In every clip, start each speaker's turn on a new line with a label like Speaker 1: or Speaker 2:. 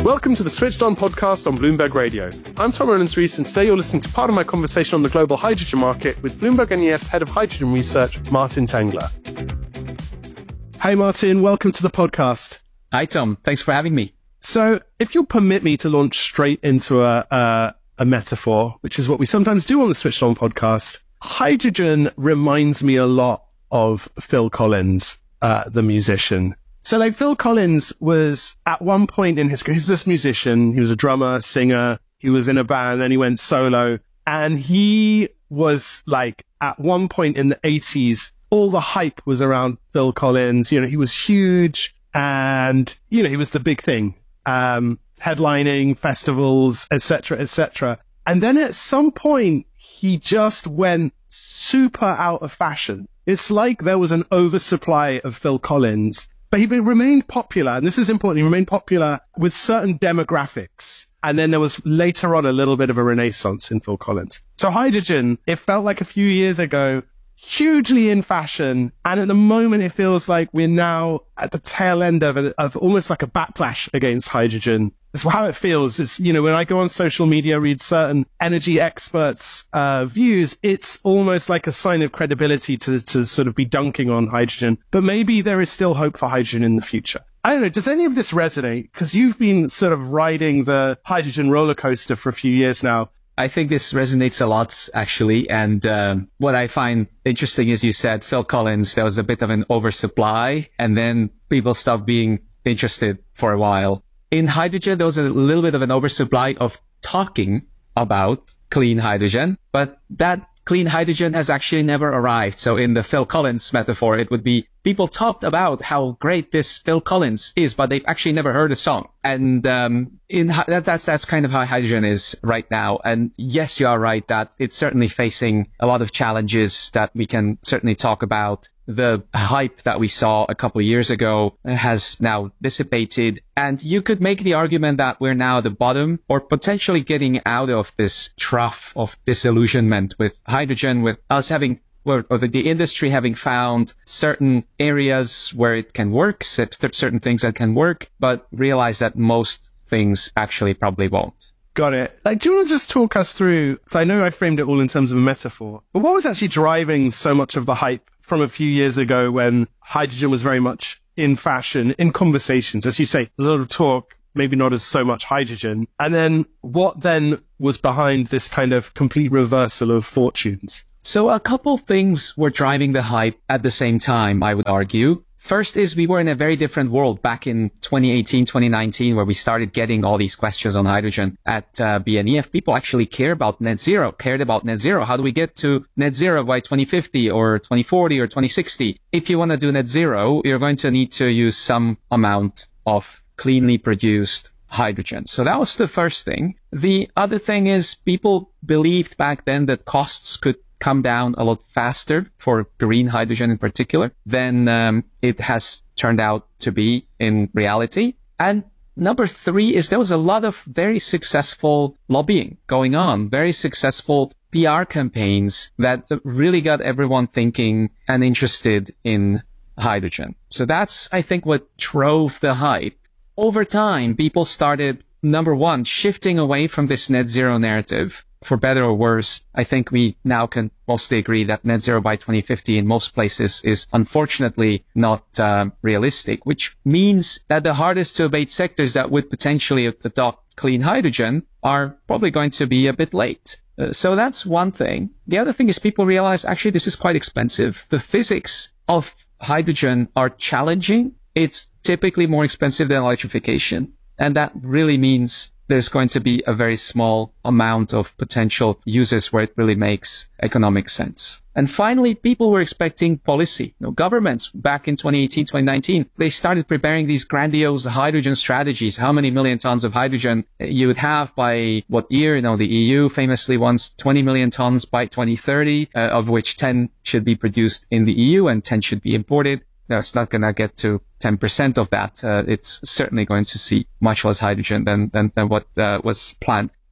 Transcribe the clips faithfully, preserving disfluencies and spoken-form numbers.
Speaker 1: Welcome to the Switched On podcast on Bloomberg Radio. I'm Tom Rollins-Rees, and today you're listening to part of my conversation on the global hydrogen market with Bloomberg N E F's head of hydrogen research, Martin Tengler. Hey, Martin, welcome to the podcast.
Speaker 2: Hi, Tom. Thanks for having me.
Speaker 1: So, if you'll permit me to launch straight into a, a, a metaphor, which is what we sometimes do on the Switched On podcast, hydrogen reminds me a lot of Phil Collins, uh, the musician. So like Phil Collins was at one point in his career, he's this musician, he was a drummer, singer, he was in a band, then he went solo, and he was like at one point in the eighties, all the hype was around Phil Collins, you know, he was huge and, you know, he was the big thing, um, headlining festivals, et cetera, et cetera. And then at some point, he just went super out of fashion. It's like there was an oversupply of Phil Collins. But he remained popular, and this is important, he remained popular with certain demographics. And then there was later on a little bit of a renaissance in Phil Collins. So hydrogen, it felt like a few years ago, hugely in fashion. And at the moment, it feels like we're now at the tail end of, a, of almost like a backlash against hydrogen. That's how it feels. It's, you know, when I go on social media, read certain energy experts' uh, views, it's almost like a sign of credibility to, to sort of be dunking on hydrogen. But maybe there is still hope for hydrogen in the future. I don't know. Does any of this resonate? Because you've been sort of riding the hydrogen roller coaster for a few years now.
Speaker 2: I think this resonates a lot, actually. And um, what I find interesting is you said, Phil Collins, there was a bit of an oversupply, and then people stopped being interested for a while. In hydrogen, there was a little bit of an oversupply of talking about clean hydrogen, but that clean hydrogen has actually never arrived. So in the Phil Collins metaphor, it would be people talked about how great this Phil Collins is, but they've actually never heard a song. And um, in that, that's that's kind of how hydrogen is right now. And yes, you are right that it's certainly facing a lot of challenges that we can certainly talk about. The hype that we saw a couple of years ago has now dissipated. And you could make the argument that we're now at the bottom or potentially getting out of this trough of disillusionment with hydrogen, with us having, or the, the industry having found certain areas where it can work, certain things that can work, but realize that most things actually probably won't.
Speaker 1: Got it. Like, do you want to just talk us through, so I know I framed it all in terms of a metaphor, but what was actually driving so much of the hype from a few years ago when hydrogen was very much in fashion, in conversations? As you say, there's a lot of talk, maybe not as so much hydrogen. And then what then was behind this kind of complete reversal of fortunes?
Speaker 2: So a couple things were driving the hype at the same time, I would argue. First is we were in a very different world back in twenty eighteen, twenty nineteen, where we started getting all these questions on hydrogen at uh, B N E F. People actually care about net zero, cared about net zero. How do we get to net zero by twenty fifty or twenty forty or twenty sixty? If you want to do net zero, you're going to need to use some amount of cleanly produced hydrogen. So that was the first thing. The other thing is people believed back then that costs could come down a lot faster for green hydrogen in particular than um, it has turned out to be in reality. And number three is there was a lot of very successful lobbying going on, very successful P R campaigns that really got everyone thinking and interested in hydrogen. So that's, I think, what drove the hype. Over time, people started, number one, shifting away from this net zero narrative. For better or worse, I think we now can mostly agree that net zero by twenty fifty in most places is unfortunately not um, realistic, which means that the hardest to abate sectors that would potentially adopt clean hydrogen are probably going to be a bit late. Uh, so that's one thing. The other thing is people realize actually this is quite expensive. The physics of hydrogen are challenging. It's typically more expensive than electrification. And that really means there's going to be a very small amount of potential uses where it really makes economic sense. And finally, people were expecting policy. You know, governments back in twenty eighteen, twenty nineteen, they started preparing these grandiose hydrogen strategies. How many million tons of hydrogen you would have by what year? You know, the E U famously wants twenty million tons by twenty thirty, uh, of which ten should be produced in the E U and ten should be imported. No, it's not going to get to ten percent of that. Uh, it's certainly going to see much less hydrogen than, than, than what uh, was planned.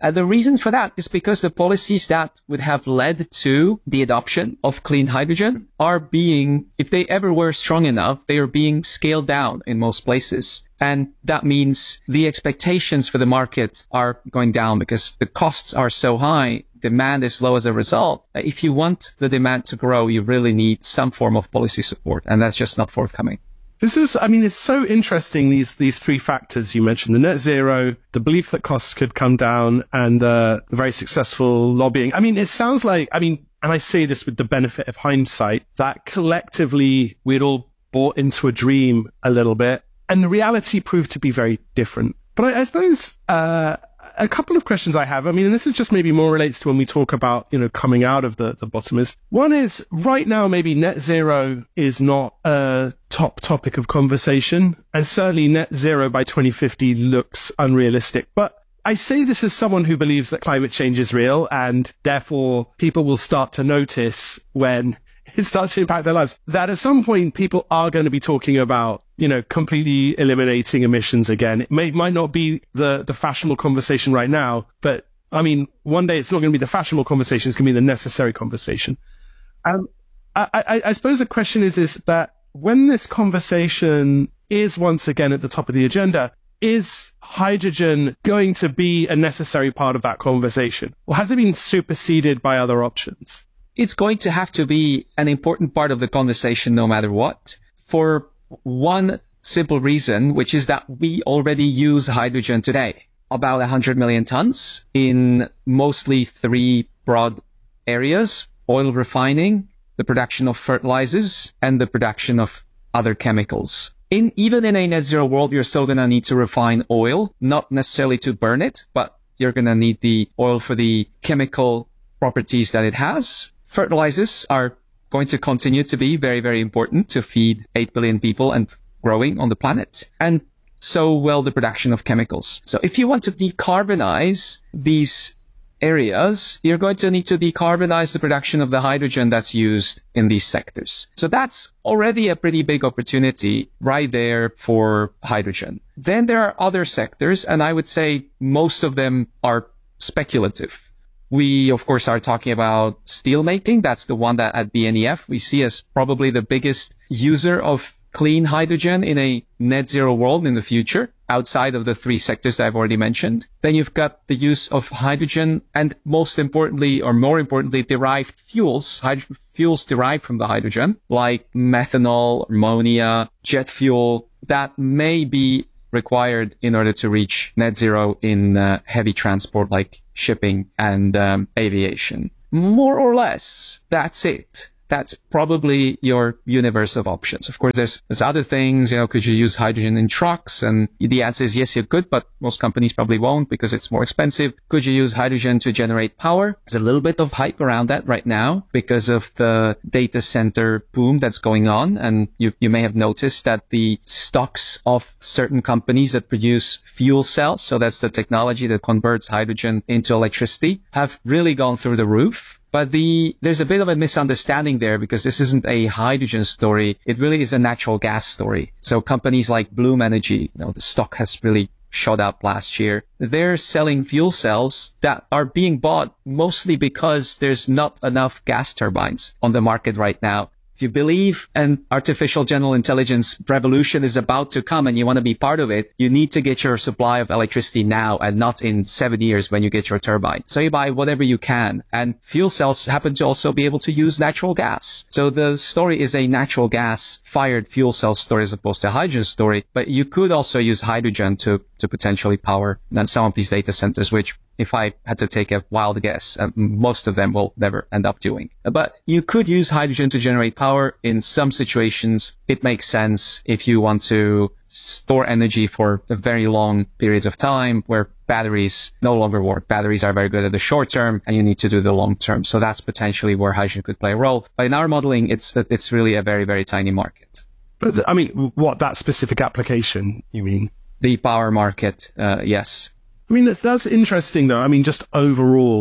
Speaker 2: And the reason for that is because the policies that would have led to the adoption of clean hydrogen are being, if they ever were strong enough, they are being scaled down in most places. And that means the expectations for the market are going down because the costs are so high. Demand is low as a result. If you want the demand to grow, you really need some form of policy support. And that's just not forthcoming.
Speaker 1: This is, I mean, it's so interesting, these these three factors you mentioned, the net zero, the belief that costs could come down, and uh, the very successful lobbying. I mean, it sounds like, I mean, and I say this with the benefit of hindsight, that collectively we'd all bought into a dream a little bit, and the reality proved to be very different. But I, I suppose uh, a couple of questions I have, I mean, and this is just maybe more relates to when we talk about, you know, coming out of the, the bottom is, one is right now, maybe net zero is not a top topic of conversation, and certainly net zero by twenty fifty looks unrealistic. But I say this as someone who believes that climate change is real, and therefore people will start to notice when it starts to impact their lives, that at some point people are going to be talking about, you know, completely eliminating emissions again. It may, might not be the, the fashionable conversation right now, but I mean, one day it's not going to be the fashionable conversation, it's going to be the necessary conversation. Um, I, I, I suppose the question is, is that when this conversation is once again at the top of the agenda, is hydrogen going to be a necessary part of that conversation? Or has it been superseded by other options?
Speaker 2: It's going to have to be an important part of the conversation no matter what, for one simple reason, which is that we already use hydrogen today. About one hundred million tons in mostly three broad areas: oil refining, the production of fertilizers, and the production of other chemicals. In even in a net zero world, you're still going to need to refine oil, not necessarily to burn it, but you're going to need the oil for the chemical properties that it has. Fertilizers are going to continue to be very, very important to feed eight billion people and growing on the planet. And so will the production of chemicals. So if you want to decarbonize these areas, you're going to need to decarbonize the production of the hydrogen that's used in these sectors. So that's already a pretty big opportunity right there for hydrogen. Then there are other sectors, and I would say most of them are speculative. We, of course, are talking about steel making. That's the one that at B N E F we see as probably the biggest user of clean hydrogen in a net zero world in the future, outside of the three sectors that I've already mentioned. Then you've got the use of hydrogen and most importantly, or more importantly, derived fuels, hydrogen fuels derived from the hydrogen, like methanol, ammonia, jet fuel, that may be required in order to reach net zero in uh, heavy transport like shipping and um, aviation. More or less, that's it. That's probably your universe of options. Of course, there's, there's other things, you know, could you use hydrogen in trucks? And the answer is yes, you could, but most companies probably won't because it's more expensive. Could you use hydrogen to generate power? There's a little bit of hype around that right now because of the data center boom that's going on. And you, you may have noticed that the stocks of certain companies that produce fuel cells, so that's the technology that converts hydrogen into electricity, have really gone through the roof. But the, there's a bit of a misunderstanding there because this isn't a hydrogen story. It really is a natural gas story. So companies like Bloom Energy, you know, the stock has really shot up last year. They're selling fuel cells that are being bought mostly because there's not enough gas turbines on the market right now. If you believe an artificial general intelligence revolution is about to come and you want to be part of it, you need to get your supply of electricity now and not in seven years when you get your turbine. So you buy whatever you can. And fuel cells happen to also be able to use natural gas. So the story is a natural gas fired fuel cell story as opposed to a hydrogen story. But you could also use hydrogen to, to potentially power some of these data centers, which if I had to take a wild guess, uh, most of them will never end up doing. But you could use hydrogen to generate power. In some situations, it makes sense if you want to store energy for a very long periods of time where batteries no longer work. Batteries are very good at the short term and you need to do the long term. So that's potentially where hydrogen could play a role. But in our modeling, it's, it's really a very, very tiny market.
Speaker 1: But I mean, what, that specific application, you mean?
Speaker 2: The power market, uh, yes.
Speaker 1: I mean, that's, that's interesting though. I mean, just overall,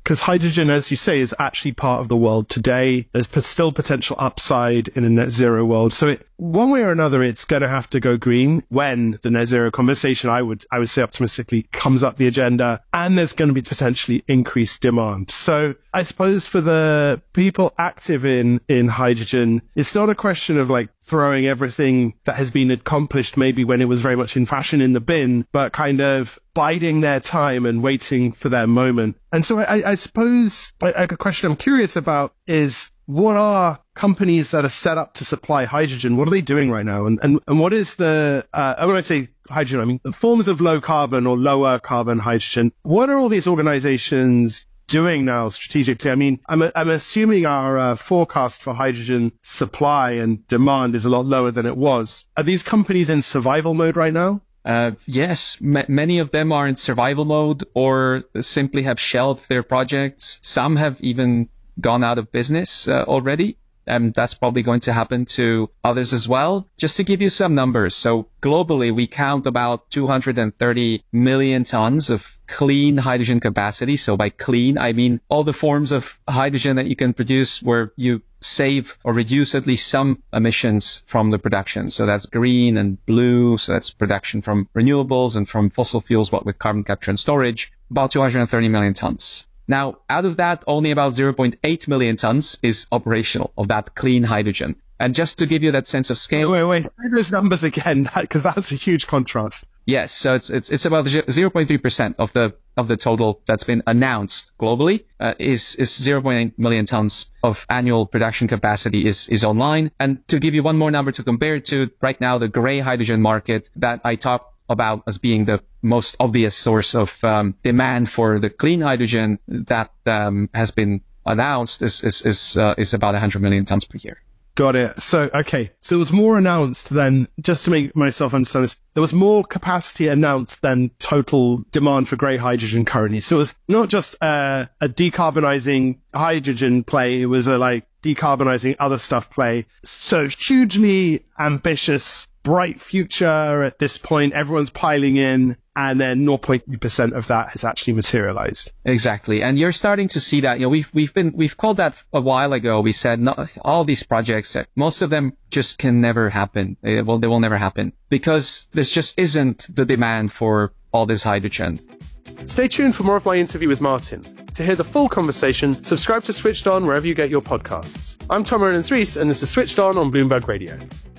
Speaker 1: because hydrogen, as you say, is actually part of the world today. There's p- still potential upside in a net zero world. So it, one way or another, it's going to have to go green when the net zero conversation, I would, I would say optimistically, comes up the agenda, and there's going to be potentially increased demand. So I suppose for the people active in, in hydrogen, it's not a question of like throwing everything that has been accomplished maybe when it was very much in fashion in the bin, but kind of biding their time and waiting for their moment. And so I, I suppose a question I'm curious about is, what are companies that are set up to supply hydrogen? What are they doing right now? And and, and what is the, uh, when I say hydrogen, I mean the forms of low carbon or lower carbon hydrogen. What are all these organizations doing now strategically? I mean, I'm, I'm assuming our uh, forecast for hydrogen supply and demand is a lot lower than it was. Are these companies in survival mode right now?
Speaker 2: Uh, yes, m- many of them are in survival mode or simply have shelved their projects. Some have even gone out of business uh, already. And that's probably going to happen to others as well. Just to give you some numbers. So globally, we count about two hundred thirty million tons of clean hydrogen capacity. So by clean, I mean all the forms of hydrogen that you can produce where you save or reduce at least some emissions from the production. So that's green and blue. So that's production from renewables and from fossil fuels, what with carbon capture and storage, about two hundred thirty million tons. Now, out of that, only about zero point eight million tons is operational of that clean hydrogen. And just to give you that sense of scale.
Speaker 1: Wait, wait, wait. Those numbers again, because that's a huge contrast.
Speaker 2: Yes. So it's, it's, it's about zero point three percent of the, of the total that's been announced globally, uh, is, is zero point eight million tons of annual production capacity is, is online. And to give you one more number to compare it to, right now, the gray hydrogen market that I talked about as being the most obvious source of um, demand for the clean hydrogen that um, has been announced is is is, uh, is about one hundred million tons per year.
Speaker 1: Got it. So, okay. So it was more announced than, just to make myself understand this, there was more capacity announced than total demand for grey hydrogen currently. So it was not just uh, a decarbonizing hydrogen play, it was a like decarbonizing other stuff play. So hugely ambitious, bright future at this point. Everyone's piling in, and then zero point three percent of that has actually materialized.
Speaker 2: Exactly. And you're starting to see that, you know, we've, we've been, we've called that a while ago. We said no, all these projects, most of them just can never happen. They, well, they will never happen because there's just isn't the demand for all this hydrogen.
Speaker 1: Stay tuned for more of my interview with Martin. To hear the full conversation, subscribe to Switched On wherever you get your podcasts. I'm Tom Ernest-Rees, and this is Switched On on Bloomberg Radio.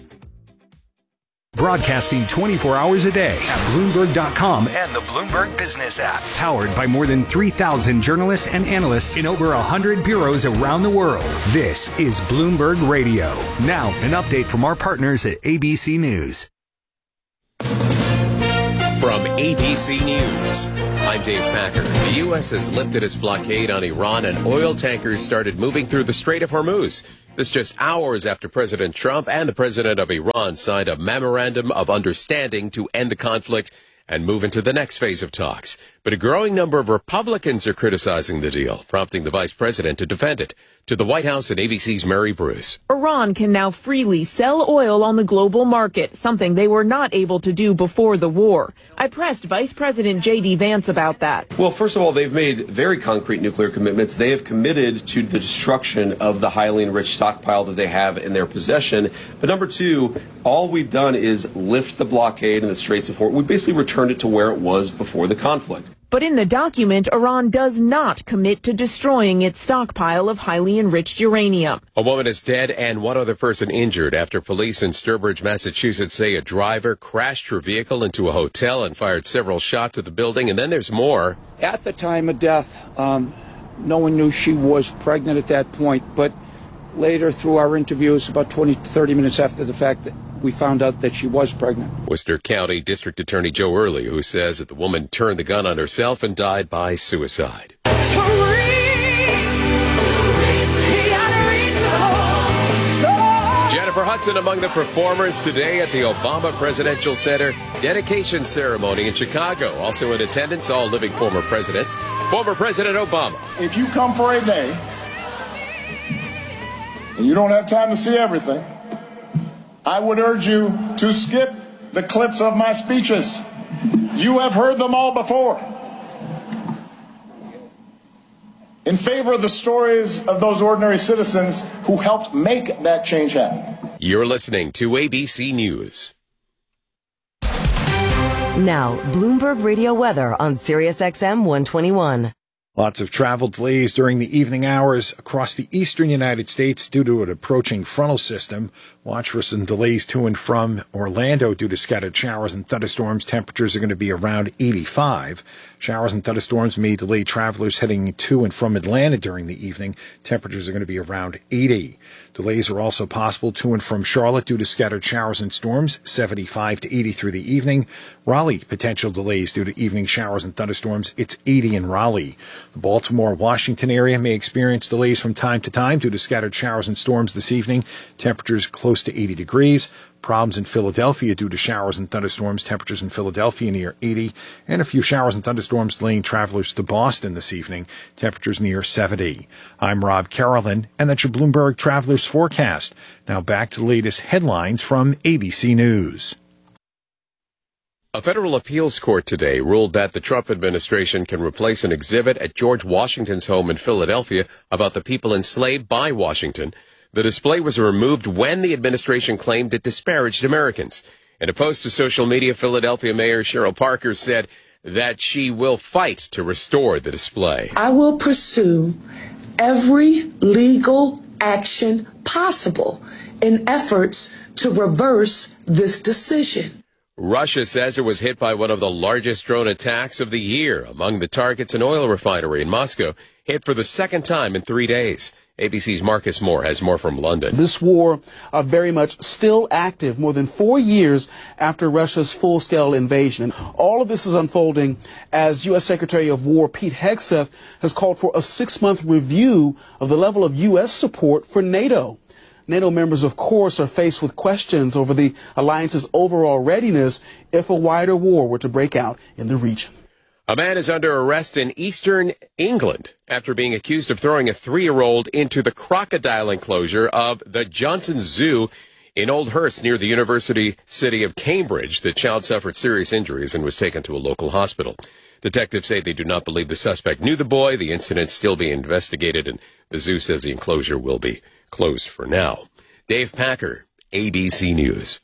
Speaker 3: Broadcasting twenty-four hours a day at Bloomberg dot com and the Bloomberg Business app. Powered by more than three thousand journalists and analysts in over one hundred bureaus around the world. This is Bloomberg Radio. Now, an update from our partners at A B C News.
Speaker 4: From A B C News, I'm Dave Packer. The U S has lifted its blockade on Iran and oil tankers started moving through the Strait of Hormuz. This just hours after President Trump and the president of Iran signed a memorandum of understanding to end the conflict and move into the next phase of talks. But a growing number of Republicans are criticizing the deal, prompting the vice president to defend it. To the White House and A B C's Mary Bruce.
Speaker 5: Iran can now freely sell oil on the global market, something they were not able to do before the war. I pressed Vice President J D Vance about that.
Speaker 6: Well, first of all, they've made very concrete nuclear commitments. They have committed to the destruction of the highly enriched stockpile that they have in their possession. But number two, all we've done is lift the blockade in the Straits of Hormuz. We basically returned it to where it was before the conflict.
Speaker 5: But in the document, Iran does not commit to destroying its stockpile of highly enriched uranium.
Speaker 4: A woman is dead and one other person injured after police in Sturbridge, Massachusetts say a driver crashed her vehicle into a hotel and fired several shots at the building. And then there's more.
Speaker 7: At the time of death, um, no one knew she was pregnant at that point. But later, through our interviews, about twenty, thirty minutes after the fact, that we found out that she was pregnant.
Speaker 4: Worcester County District Attorney Joe Early, who says that the woman turned the gun on herself and died by suicide. Jennifer Hudson among the performers today at the Obama Presidential Center dedication ceremony in Chicago. Also in attendance, all living former presidents. Former President Obama.
Speaker 8: If you come for a day and you don't have time to see everything, I would urge you to skip the clips of my speeches. You have heard them all before. in favor of the stories of those ordinary citizens who helped make that change happen.
Speaker 4: You're listening to A B C News.
Speaker 9: Now, Bloomberg Radio weather on Sirius X M one twenty-one.
Speaker 10: Lots of travel delays during the evening hours across the eastern United States due to an approaching frontal system. Watch for some delays to and from Orlando due to scattered showers and thunderstorms. Temperatures are going to be around eighty-five. Showers and thunderstorms may delay travelers heading to and from Atlanta during the evening. Temperatures are going to be around eighty. Delays are also possible to and from Charlotte due to scattered showers and storms, seventy-five to eighty through the evening. Raleigh, potential delays due to evening showers and thunderstorms. It's eighty in Raleigh. The Baltimore, Washington area may experience delays from time to time due to scattered showers and storms this evening. Temperatures close to eighty degrees. Problems in Philadelphia due to showers and thunderstorms. Temperatures in Philadelphia near eighty. And a few showers and thunderstorms delaying travelers to Boston this evening. Temperatures near seventy. I'm Rob Carolyn, and that's your Bloomberg Travelers Forecast. Now back to the latest headlines from A B C News.
Speaker 4: A federal appeals court today ruled that the Trump administration can replace an exhibit at George Washington's home in Philadelphia about the people enslaved by Washington. The display was removed when the administration claimed it disparaged Americans. In a post to social media, Philadelphia Mayor Cheryl Parker said that she will fight to restore the display.
Speaker 11: I will pursue every legal action possible in efforts to reverse this decision.
Speaker 4: Russia says it was hit by one of the largest drone attacks of the year. Among the targets, an oil refinery in Moscow hit for the second time in three days. A B C's Marcus Moore has more from London.
Speaker 12: This war uh, very much still active more than four years after Russia's full-scale invasion. All of this is unfolding as U S Secretary of War Pete Hegseth has called for a six-month review of the level of U S support for NATO. NATO members, of course, are faced with questions over the alliance's overall readiness if a wider war were to break out in the region.
Speaker 4: A man is under arrest in eastern England after being accused of throwing a three-year-old into the crocodile enclosure of the Johnson Zoo in Old Hurst near the University city of Cambridge. The child suffered serious injuries and was taken to a local hospital. Detectives say they do not believe the suspect knew the boy. The incident still being investigated, and the zoo says the enclosure will be closed for now. Dave Packer, A B C News.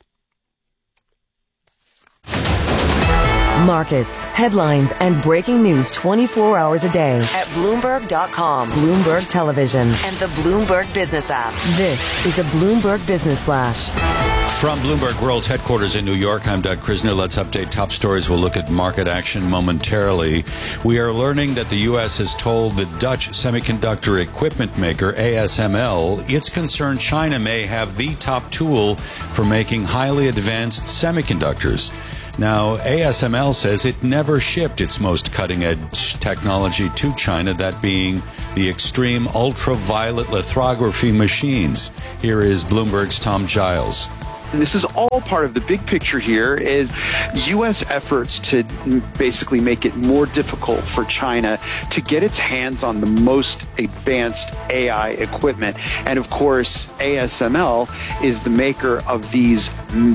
Speaker 9: Markets, headlines, and breaking news twenty-four hours a day at Bloomberg dot com, Bloomberg Television, and the Bloomberg Business app. This is a Bloomberg Business Flash.
Speaker 13: From Bloomberg World Headquarters in New York, I'm Doug Krisner. Let's update top stories. We'll look at market action momentarily. We are learning that the U S has told the Dutch semiconductor equipment maker A S M L it's concerned China may have the top tool for making highly advanced semiconductors. Now, A S M L says it never shipped its most cutting-edge technology to China, that being the extreme ultraviolet lithography machines. Here is Bloomberg's Tom Giles.
Speaker 14: This is all part of the big picture here is U S efforts to basically make it more difficult for China to get its hands on the most advanced A I equipment. And of course, A S M L is the maker of these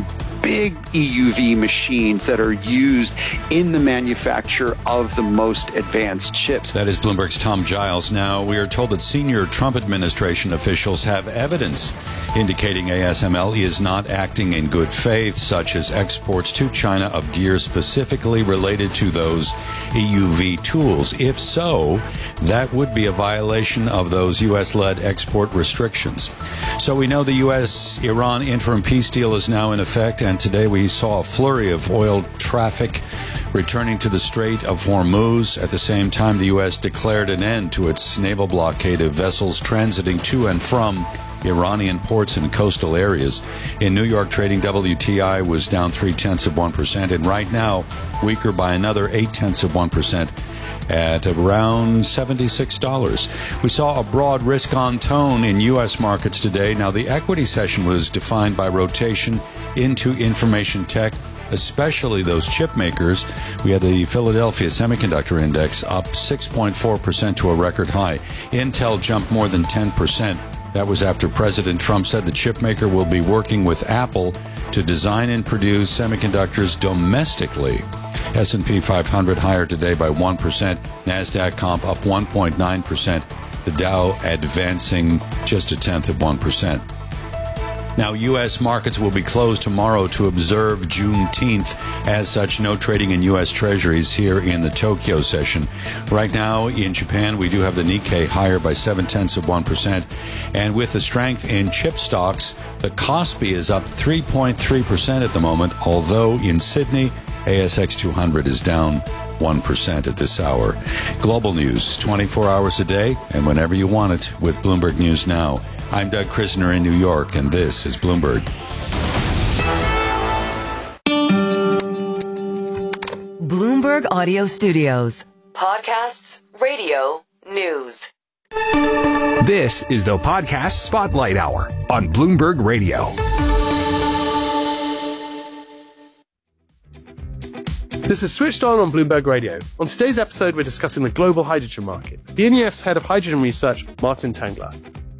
Speaker 14: big E U V machines that are used in the manufacture of the most advanced chips.
Speaker 13: That is Bloomberg's Tom Giles. Now, we are told that senior Trump administration officials have evidence indicating A S M L is not acting in good faith, such as exports to China of gear specifically related to those E U V tools. If so, that would be a violation of those U S-led export restrictions. So we know the U S-Iran interim peace deal is now in effect, and today we saw a flurry of oil traffic returning to the Strait of Hormuz. At the same time, the U S declared an end to its naval blockade of vessels transiting to and from Iranian ports and coastal areas. In New York, trading W T I was down three-tenths of one percent, and right now weaker by another eight-tenths of one percent at around seventy-six dollars. We saw a broad risk-on tone in U S markets today. Now, the equity session was defined by rotation into information tech, especially those chip makers. We had the Philadelphia Semiconductor Index up six point four percent to a record high. Intel jumped more than ten percent. That was after President Trump said the chip maker will be working with Apple to design and produce semiconductors domestically. S and P five hundred higher today by one percent. NASDAQ comp up one point nine percent. The Dow advancing just a tenth of one percent. Now, U S markets will be closed tomorrow to observe Juneteenth. As such, no trading in U S Treasuries here in the Tokyo session. Right now, in Japan, we do have the Nikkei higher by seven tenths of one percent. And with the strength in chip stocks, the Kospi is up three point three percent at the moment, although in Sydney, A S X two hundred is down one percent at this hour. Global news, twenty-four hours a day and whenever you want it with Bloomberg News Now. I'm Doug Krisner in New York, and this is Bloomberg.
Speaker 9: Bloomberg Audio Studios. Podcasts, radio, news.
Speaker 3: This is the Podcast Spotlight Hour on Bloomberg Radio.
Speaker 1: This is Switched On on Bloomberg Radio. On today's episode, we're discussing the global hydrogen market. B N E F's head of hydrogen research, Martin Tengler.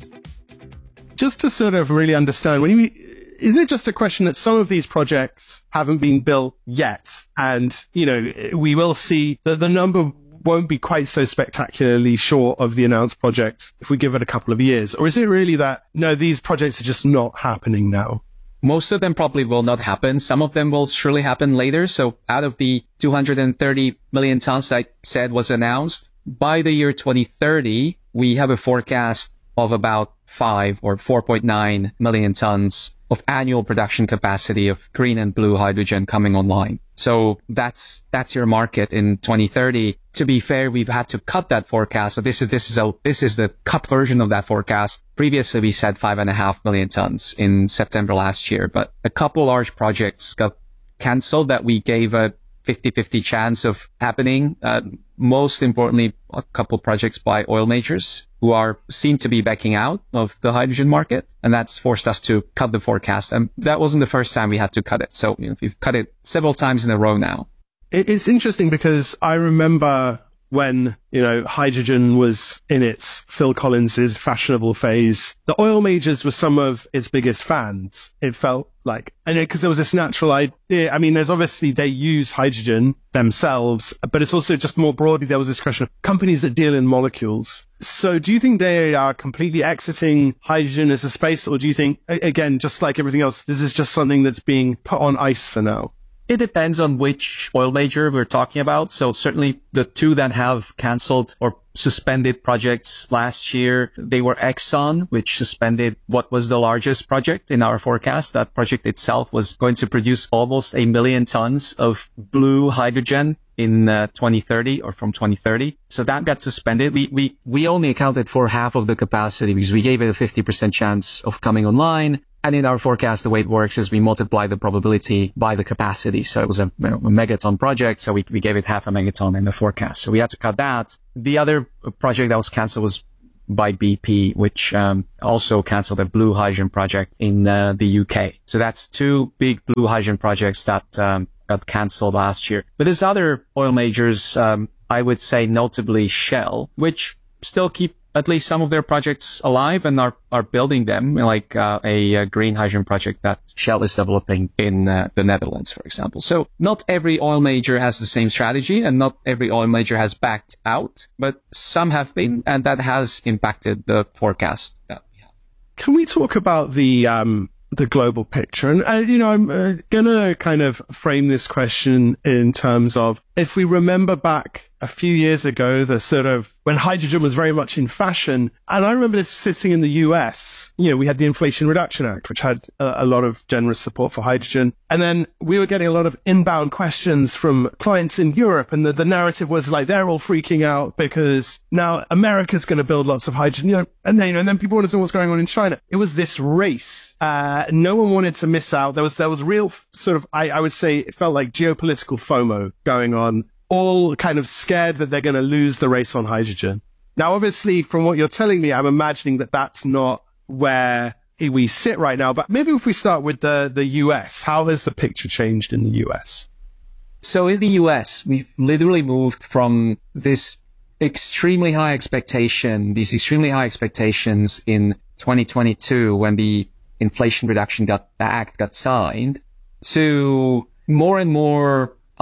Speaker 1: Just to sort of really understand, when you, is it just a question that some of these projects haven't been built yet? And, you know, we will see that the number won't be quite so spectacularly short of the announced projects if we give it a couple of years? Or is it really that, no, these projects are just not happening now?
Speaker 2: Most of them probably will not happen. Some of them will surely happen later. So out of the two hundred thirty million tons that I said was announced, by the year twenty thirty, we have a forecast of about five or four point nine million tons of annual production capacity of green and blue hydrogen coming online. So that's, that's your market in twenty thirty. To be fair, we've had to cut that forecast. So this is, this is a, this is the cut version of that forecast. Previously, we said five and a half million tons in September last year, but a couple large projects got canceled that we gave a fifty-fifty chance of happening. Uh, most importantly, a couple projects by oil majors who are seem to be backing out of the hydrogen market, and that's forced us to cut the forecast. And that wasn't the first time we had to cut it. So you know, we've cut it several times in a row now.
Speaker 1: It's interesting because I remember when, you know, hydrogen was in its Phil Collins's fashionable phase, the oil majors were some of its biggest fans. It felt like, and because there was this natural idea. I mean, there's obviously they use hydrogen themselves, but it's also just more broadly, there was this question of companies that deal in molecules. So do you think they are completely exiting hydrogen as a space, or do you think, again, just like everything else, this is just something that's being put on ice for now?
Speaker 2: It depends on which oil major we're talking about. So certainly the two that have canceled or suspended projects last year, they were Exxon, which suspended what was the largest project in our forecast. That project itself was going to produce almost a million tons of blue hydrogen in uh, twenty thirty or from twenty thirty. So that got suspended. We, we, we only accounted for half of the capacity because we gave it a fifty percent chance of coming online. And in our forecast, the way it works is we multiply the probability by the capacity. So it was a, you know, a megaton project. So we, we gave it half a megaton in the forecast. So we had to cut that. The other project that was canceled was by B P, which um, also canceled a blue hydrogen project in uh, the U K. So that's two big blue hydrogen projects that um, got canceled last year. But there's other oil majors, um, I would say notably Shell, which still keep at least some of their projects alive and are, are building them, like uh, a, a green hydrogen project that Shell is developing in uh, the Netherlands, for example. So not every oil major has the same strategy and not every oil major has backed out, but some have been, and that has impacted the forecast that we have.
Speaker 1: Can we talk about the um, the global picture? And, uh, you know, I'm uh, going to kind of frame this question in terms of, if we remember back a few years ago, the sort of when hydrogen was very much in fashion. And I remember this sitting in the U S, you know, we had the Inflation Reduction Act, which had a, a lot of generous support for hydrogen. And then we were getting a lot of inbound questions from clients in Europe. And the, the narrative was like, they're all freaking out because now America's going to build lots of hydrogen, you know, and then, you know, and then people wanted to know what's going on in China. It was this race. Uh, no one wanted to miss out. There was, there was real sort of, I, I would say it felt like geopolitical FOMO going on. All kind of scared that they're going to lose the race on hydrogen. Now, obviously, from what you're telling me, I'm imagining that that's not where we sit right now. But maybe if we start with the, the U S, how has the picture changed in the U S?
Speaker 2: So in the U S, we've literally moved from this extremely high expectation, these extremely high expectations in twenty twenty-two when the Inflation Reduction Act got signed, to more and more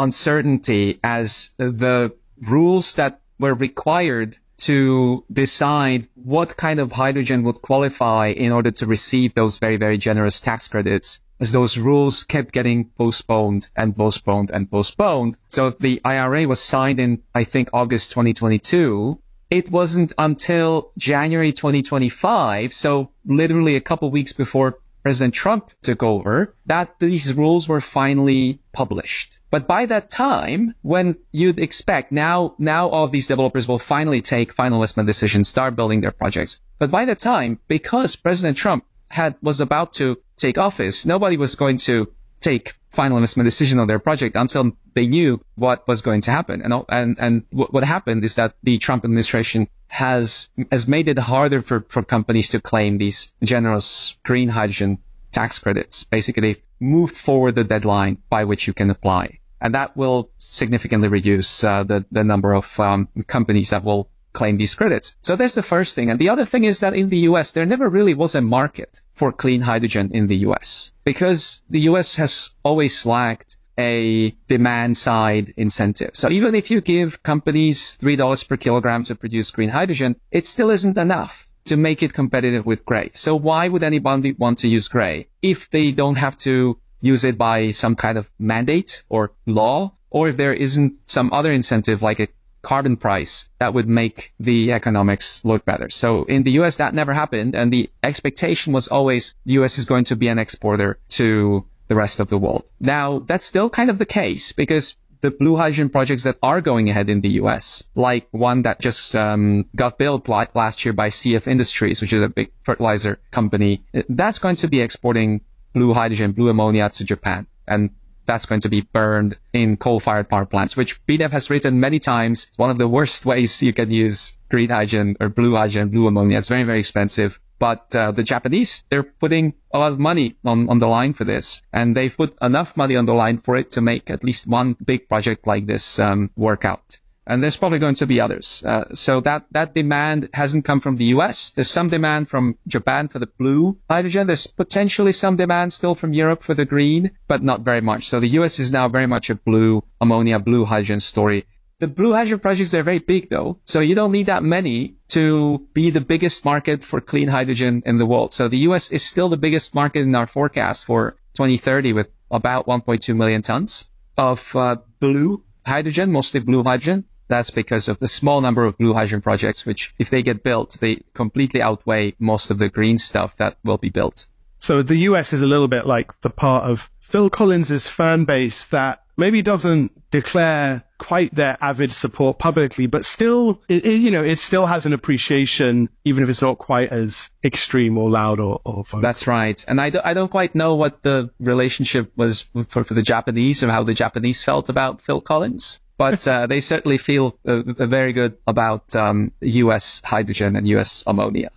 Speaker 2: uncertainty as the rules that were required to decide what kind of hydrogen would qualify in order to receive those very, very generous tax credits, as those rules kept getting postponed and postponed and postponed. So the I R A was signed in, I think, August twenty twenty-two. It wasn't until January twenty twenty-five, so literally a couple weeks before President Trump took over, that these rules were finally published. But by that time, when you'd expect, now, now all of these developers will finally take final investment decisions, start building their projects. But by that time, because President Trump had, was about to take office, nobody was going to take final investment decision on their project until they knew what was going to happen. And, and, and what happened is that the Trump administration has, has made it harder for, for companies to claim these generous green hydrogen tax credits. Basically, they've moved forward the deadline by which you can apply. And that will significantly reduce uh, the, the number of um, companies that will claim these credits. So that's the first thing. And the other thing is that in the U S, there never really was a market for clean hydrogen in the U S because the U S has always lacked a demand side incentive. So even if you give companies three dollars per kilogram to produce green hydrogen, it still isn't enough to make it competitive with gray. So why would anybody want to use gray if they don't have to use it by some kind of mandate or law, or if there isn't some other incentive like a carbon price that would make the economics look better? So in the U S, that never happened. And the expectation was always the U S is going to be an exporter to the rest of the world. Now, that's still kind of the case because the blue hydrogen projects that are going ahead in the U S, like one that just um, got built like last year by C F Industries, which is a big fertilizer company, that's going to be exporting blue hydrogen, blue ammonia to Japan. And that's going to be burned in coal-fired power plants, which B N E F has written many times. It's one of the worst ways you can use green hydrogen or blue hydrogen, blue ammonia. It's very, very expensive. But uh, the Japanese, they're putting a lot of money on, on the line for this. And they've put enough money on the line for it to make at least one big project like this um, work out. And there's probably going to be others. Uh, so that, that demand hasn't come from the U S. There's some demand from Japan for the blue hydrogen. There's potentially some demand still from Europe for the green, but not very much. So the U S is now very much a blue ammonia, blue hydrogen story. The blue hydrogen projects, they're very big though. So you don't need that many to be the biggest market for clean hydrogen in the world. So the U S is still the biggest market in our forecast for twenty thirty with about one point two million tons of uh, blue hydrogen, mostly blue hydrogen. That's because of the small number of blue hydrogen projects, which if they get built, they completely outweigh most of the green stuff that will be built.
Speaker 1: So the U S is a little bit like the part of Phil Collins's fan base that maybe doesn't declare quite their avid support publicly, but still, it, it, you know, it still has an appreciation, even if it's not quite as extreme or loud or, or vocal.
Speaker 2: That's right. And I, do, I don't quite know what the relationship was for, for the Japanese or how the Japanese felt about Phil Collins. But uh, they certainly feel uh, very good about um, U S hydrogen and U S ammonia.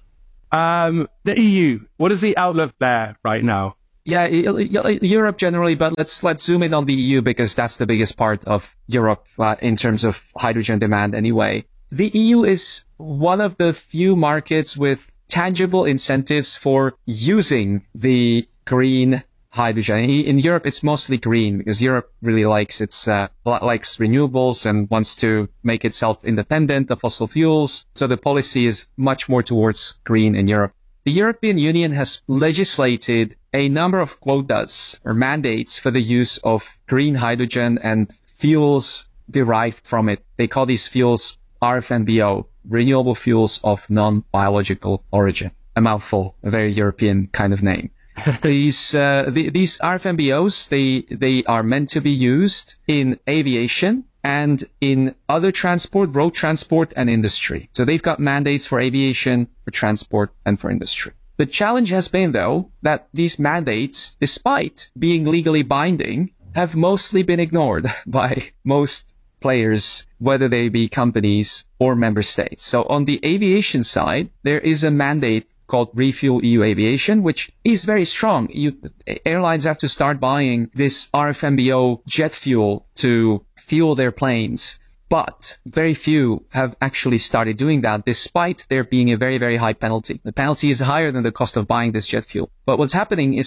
Speaker 1: Um, the E U, what is the outlook there right now?
Speaker 2: Yeah, Europe generally, but let's let's zoom in on the E U because that's the biggest part of Europe uh, in terms of hydrogen demand anyway. The E U is one of the few markets with tangible incentives for using the green hydrogen. In Europe, it's mostly green because Europe really likes its uh, likes renewables and wants to make itself independent of fossil fuels. So the policy is much more towards green in Europe. The European Union has legislated a number of quotas or mandates for the use of green hydrogen and fuels derived from it. They call these fuels R F N B O, renewable fuels of non-biological origin. A mouthful, a very European kind of name. These, uh, the, these R F N B Os, they, they are meant to be used in aviation and in other transport, road transport and industry. So they've got mandates for aviation, for transport and for industry. The challenge has been though that these mandates, despite being legally binding, have mostly been ignored by most players, whether they be companies or member states. So on the aviation side, there is a mandate called Refuel E U Aviation, which is very strong. You, airlines have to start buying this R F N B O jet fuel to fuel their planes. But very few have actually started doing that, despite there being a very, very high penalty. The penalty is higher than the cost of buying this jet fuel. But what's happening is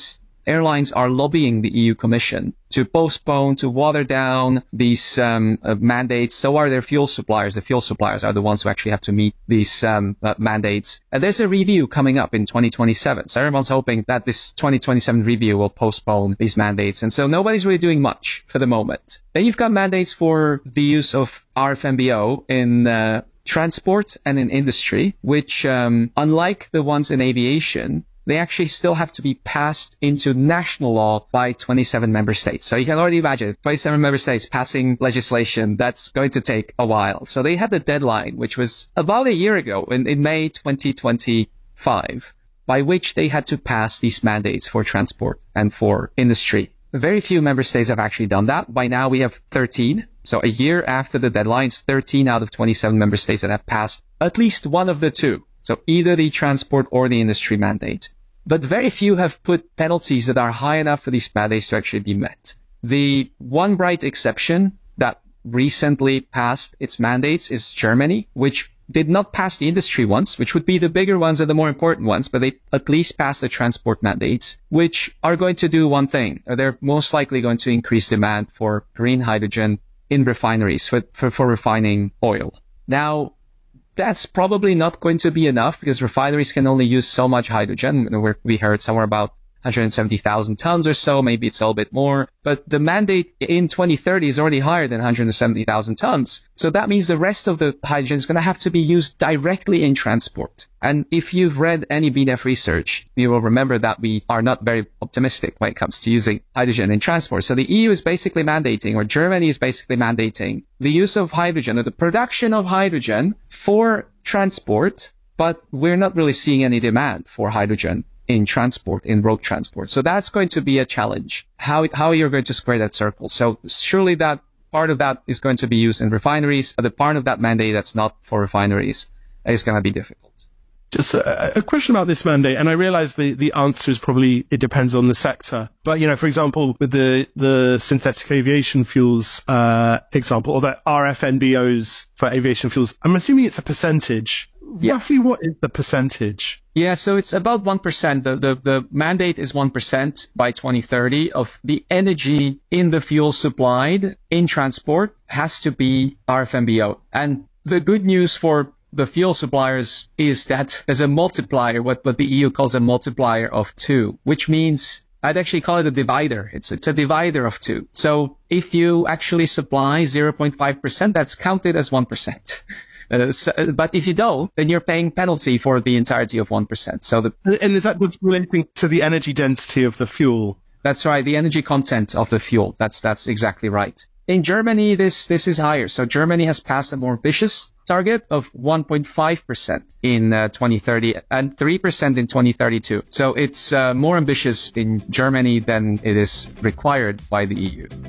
Speaker 2: airlines are lobbying the E U Commission to postpone, to water down these um, uh, mandates. So are their fuel suppliers. The fuel suppliers are the ones who actually have to meet these um, uh, mandates. And there's a review coming up in twenty twenty-seven. So everyone's hoping that this twenty twenty-seven review will postpone these mandates. And so nobody's really doing much for the moment. Then you've got mandates for the use of R F M B O in uh, transport and in industry, which, um, unlike the ones in aviation, they actually still have to be passed into national law by twenty-seven member states. So you can already imagine twenty-seven member states passing legislation. That's going to take a while. So they had the deadline, which was about a year ago in, in May twenty twenty-five, by which they had to pass these mandates for transport and for industry. Very few member states have actually done that. By now we have thirteen. So a year after the deadlines, thirteen out of twenty-seven member states that have passed at least one of the two. So either the transport or the industry mandate. But very few have put penalties that are high enough for these mandates to actually be met. The one bright exception that recently passed its mandates is Germany, which did not pass the industry ones, which would be the bigger ones and the more important ones, but they at least passed the transport mandates, which are going to do one thing. They're most likely going to increase demand for green hydrogen in refineries for, for, for refining oil. Now, that's probably not going to be enough because refineries can only use so much hydrogen. We heard somewhere about one hundred seventy thousand tons or so. Maybe it's a little bit more. But the mandate in twenty thirty is already higher than one hundred seventy thousand tons. So that means the rest of the hydrogen is going to have to be used directly in transport. And if you've read any B N E F research, you will remember that we are not very optimistic when it comes to using hydrogen in transport. So the E U is basically mandating, or Germany is basically mandating, the use of hydrogen or the production of hydrogen for transport, but we're not really seeing any demand for hydrogen in transport, in road transport. So that's going to be a challenge, how how you're going to square that circle. So surely that part of that is going to be used in refineries, but the part of that mandate that's not for refineries is going to be difficult.
Speaker 1: Just a, a question about this mandate, and I realize the, the answer is probably, it depends on the sector. But, you know, for example, with the, the synthetic aviation fuels uh, example, or the R F N B Os for aviation fuels, I'm assuming it's a percentage. Yeah. Roughly what is the percentage?
Speaker 2: Yeah, so it's about one percent. The, the, the mandate is one percent by twenty thirty of the energy in the fuel supplied in transport has to be R F M B O. And the good news for the fuel suppliers is that there's a multiplier, what, what the E U calls a multiplier of two, which means I'd actually call it a divider. It's, it's a divider of two. So if you actually supply zero point five percent, that's counted as one percent. Uh, so, but if you don't, then you're paying penalty for the entirety of one percent. So the,
Speaker 1: and is that what's relating to the energy density of the fuel?
Speaker 2: That's right. The energy content of the fuel. That's, that's exactly right. In Germany, this, this is higher. So Germany has passed a more ambitious target of one point five percent in uh, twenty thirty and three percent in twenty thirty-two. So it's uh, more ambitious in Germany than it is required by the E U.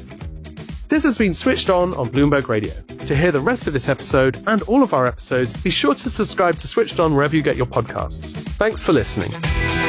Speaker 1: This has been Switched On on Bloomberg Radio. To hear the rest of this episode and all of our episodes, be sure to subscribe to Switched On wherever you get your podcasts. Thanks for listening.